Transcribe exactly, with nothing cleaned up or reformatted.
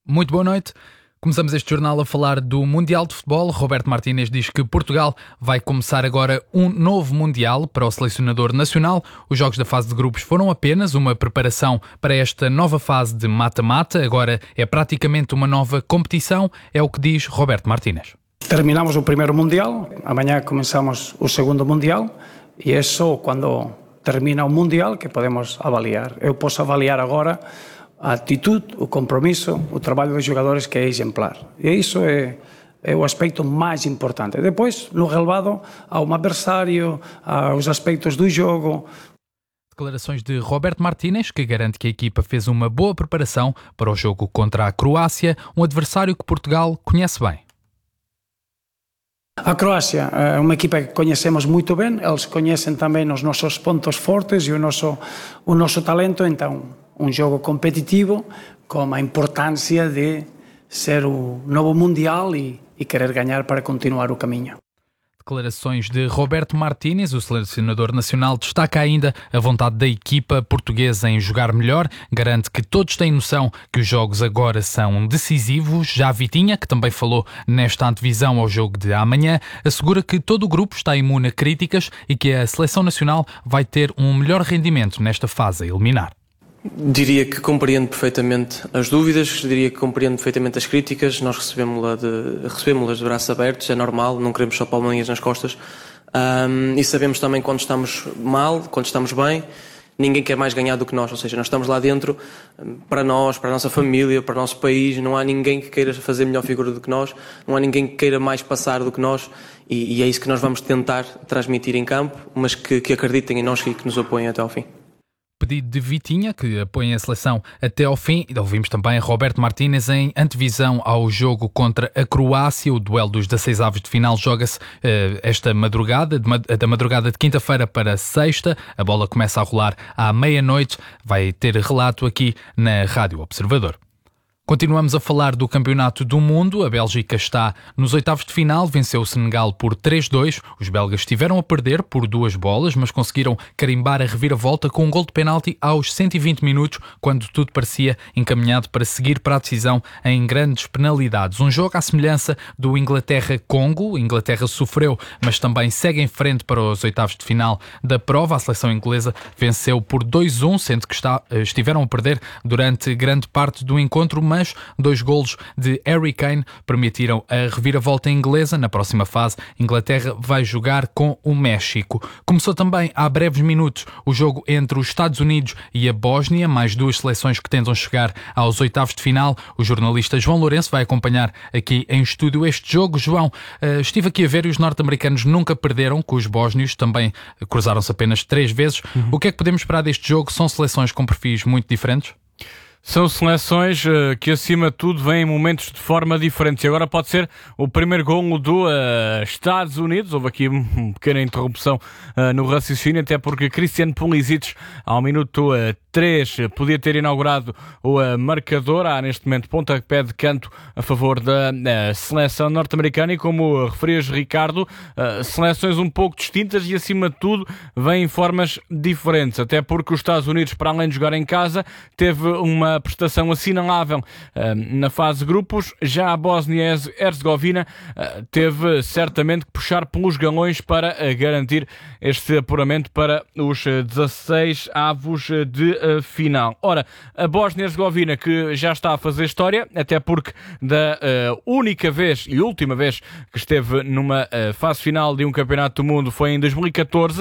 Muito boa noite. Começamos este jornal a falar do Mundial de Futebol. Roberto Martínez diz que Portugal vai começar agora um novo Mundial para o selecionador nacional. Os jogos da fase de grupos foram apenas uma preparação para esta nova fase de mata-mata. Agora é praticamente uma nova competição, é o que diz Roberto Martínez. Terminamos o primeiro Mundial, amanhã começamos o segundo Mundial e é só quando termina o Mundial que podemos avaliar. Eu posso avaliar agora a atitude, o compromisso, o trabalho dos jogadores, que é exemplar. E isso é, é o aspecto mais importante. Depois, no relevado ao adversário, aos aspectos do jogo. Declarações de Roberto Martínez, que garante que a equipa fez uma boa preparação para o jogo contra a Croácia, um adversário que Portugal conhece bem. A Croácia é uma equipa que conhecemos muito bem, eles conhecem também os nossos pontos fortes e o nosso, o nosso talento, então um jogo competitivo com a importância de ser o novo Mundial e, e querer ganhar para continuar o caminho. Declarações de Roberto Martínez, o selecionador nacional, destaca ainda a vontade da equipa portuguesa em jogar melhor, garante que todos têm noção que os jogos agora são decisivos. Já Vitinha, que também falou nesta antevisão ao jogo de amanhã, assegura que todo o grupo está imune a críticas e que a seleção nacional vai ter um melhor rendimento nesta fase a eliminar. Diria que compreendo perfeitamente as dúvidas, diria que compreendo perfeitamente as críticas. Nós recebemos-las de, recebemos de braços abertos, é normal, não queremos só palmadinhas nas costas. Um, e sabemos também quando estamos mal, quando estamos bem, ninguém quer mais ganhar do que nós. Ou seja, nós estamos lá dentro para nós, para a nossa família, para o nosso país. Não há ninguém que queira fazer melhor figura do que nós, não há ninguém que queira mais passar do que nós. E, e é isso que nós vamos tentar transmitir em campo, mas que, que acreditem em nós e que nos apoiem até ao fim. Pedido de Vitinha, que apoia a seleção até ao fim. E ouvimos também Roberto Martínez em antevisão ao jogo contra a Croácia. O duelo dos dezasseis avos de final joga-se uh, esta madrugada, de, da madrugada de quinta-feira para sexta. A bola começa a rolar à meia-noite. Vai ter relato aqui na Rádio Observador. Continuamos a falar do Campeonato do Mundo. A Bélgica está nos oitavos de final, venceu o Senegal por três a dois. Os belgas estiveram a perder por duas bolas, mas conseguiram carimbar a reviravolta com um gol de penalti aos cento e vinte minutos, quando tudo parecia encaminhado para seguir para a decisão em grandes penalidades. Um jogo à semelhança do Inglaterra-Congo. A Inglaterra sofreu, mas também segue em frente para os oitavos de final da prova. A seleção inglesa venceu por dois a um, sendo que está, estiveram a perder durante grande parte do encontro, mas mas dois golos de Harry Kane permitiram a reviravolta inglesa. Na próxima fase, Inglaterra vai jogar com o México. Começou também há breves minutos o jogo entre os Estados Unidos e a Bósnia, mais duas seleções que tentam chegar aos oitavos de final. O jornalista João Lourenço vai acompanhar aqui em estúdio este jogo. João, estive aqui a ver e os norte-americanos nunca perderam com os bósnios, também cruzaram-se apenas três vezes. Uhum. O que é que podemos esperar deste jogo? São seleções com perfis muito diferentes? São seleções uh, que, acima de tudo, vêm em momentos de forma diferente. E agora pode ser o primeiro golo do uh, Estados Unidos. Houve aqui uma pequena interrupção uh, no raciocínio, até porque Christian Pulisic, ao minuto uh, três, podia ter inaugurado o uh, marcador. Há, neste momento, pontapé de canto a favor da uh, seleção norte-americana. E como uh, referias, Ricardo, uh, seleções um pouco distintas e, acima de tudo, vêm em formas diferentes. Até porque os Estados Unidos, para além de jogar em casa, teve uma prestação assinalável uh, na fase de grupos. Já a Bósnia-Herzegovina uh, teve certamente que puxar pelos galões para uh, garantir este apuramento para os uh, dezasseis avos de uh, final. Ora, a Bósnia-Herzegovina, que já está a fazer história, até porque da uh, única vez e última vez que esteve numa uh, fase final de um campeonato do mundo foi em dois mil e catorze.